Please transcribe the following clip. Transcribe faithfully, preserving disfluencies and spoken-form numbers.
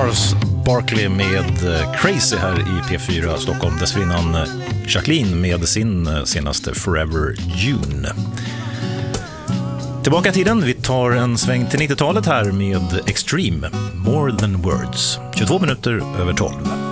Charles Barkley med Crazy här i P fyra Stockholm. Dessförinnan Jacqueline med sin senaste Forever June. Tillbaka i tiden, vi tar en sväng till nittiotalet här med Extreme, More Than Words. tjugotvå minuter över tolv.